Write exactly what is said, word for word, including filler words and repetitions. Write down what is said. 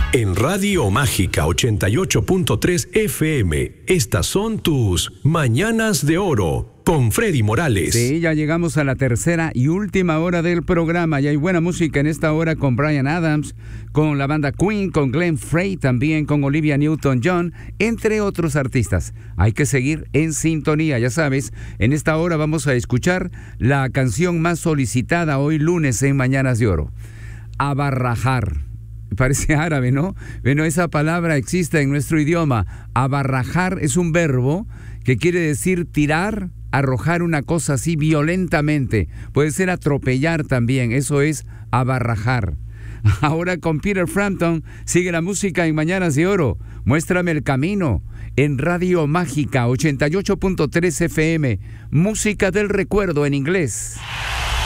En Radio Mágica ochenta y ocho punto tres F M, estas son tus Mañanas de Oro con Freddy Morales. Sí, ya llegamos a la tercera y última hora del programa. Y hay buena música en esta hora con Bryan Adams, con la banda Queen, con Glenn Frey, también con Olivia Newton-John, entre otros artistas. Hay que seguir en sintonía, ya sabes. En esta hora vamos a escuchar la canción más solicitada hoy lunes en Mañanas de Oro. Abarrajar. Parece árabe, ¿no? Bueno, esa palabra existe en nuestro idioma. Abarrajar es un verbo que quiere decir tirar, arrojar una cosa así violentamente. Puede ser atropellar también, eso es abarrajar. Ahora con Peter Frampton sigue la música en Mañanas de Oro. Muéstrame el camino en Radio Mágica ochenta y ocho punto tres F M. Música del recuerdo en inglés.